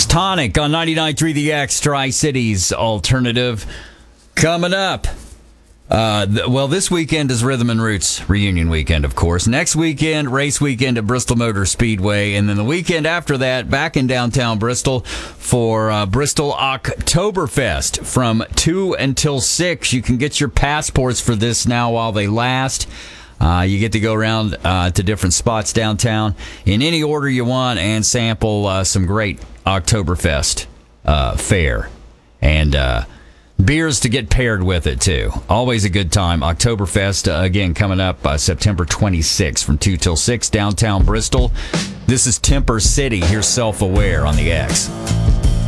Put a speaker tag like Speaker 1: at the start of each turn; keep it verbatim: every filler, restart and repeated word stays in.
Speaker 1: Tonic on ninety-nine point three The X, Tri-Cities Alternative. Coming up. Uh, th- well, this weekend is Rhythm and Roots reunion weekend, of course. Next weekend, race weekend at Bristol Motor Speedway. And then the weekend after that, back in downtown Bristol for uh, Bristol Oktoberfest from two until six. You can get your passports for this now while they last. Uh, you get to go around uh, to different spots downtown in any order you want and sample uh, some great Oktoberfest uh, fare. And uh, beers to get paired with it, too. Always a good time. Oktoberfest, uh, again, coming up uh, September twenty-sixth from two till six, downtown Bristol. This is Temper City. Here's Self-Aware on the X.